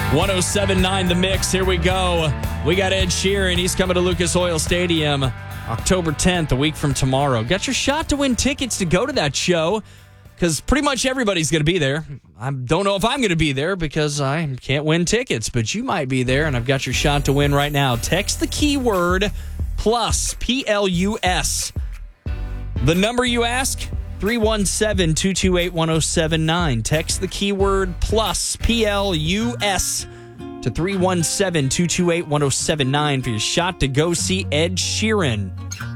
107.9 The Mix. Here we go. We got Ed Sheeran. He's coming to Lucas Oil Stadium October 10th, a week from tomorrow. Got your shot to win tickets to go to that show because pretty much everybody's going to be there. I don't know if I'm going to be there because I can't win tickets, but you might be there, and I've got your shot to win right now. Text the keyword PLUS, P-L-U-S. The number you ask, 317-228-1079. Text the keyword PLUS, P-L-U-S, to 317-228-1079 for your shot to go see Ed Sheeran.